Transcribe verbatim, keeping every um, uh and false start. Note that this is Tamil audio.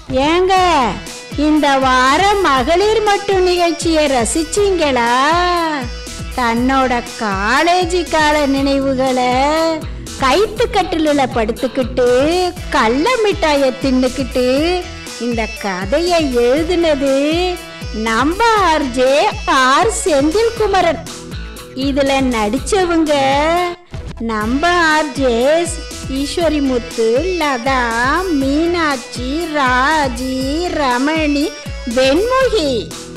ஏங்க இந்த வாரம் மகளிர் மட்டும் நிகழ்ச்சியை ரசிச்சீங்களா? தன்னோட காலேஜ் கால நினைவுகளை கைத்து கட்டில படுத்துக்கிட்டு கள்ள மிட்டாயை தின்னுக்கிட்டு இந்த கதையை எழுதுனது நம்ம ஆர்ஜே ஆர் செந்தில்குமரன். இதுல நடிச்சவங்க நம்ம ஆர்ஜேஸ் ஈஸ்வரி முத்து, லதா, மீனாட்சி, ராஜி, ரமணி, வெண்முகி.